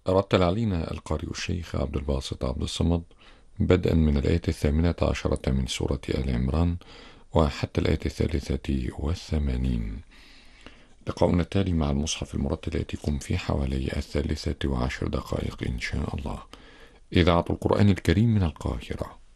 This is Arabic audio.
رتل علينا القارئ الشيخ عبد الباسط عبد الصمد بدءا من الآية 18 من سورة آل عمران وحتى الآية 83. لقاؤنا التالي مع المصحف المرتل يأتيكم في حوالي 13:10 إن شاء الله. إذاعة القرآن الكريم من القاهرة.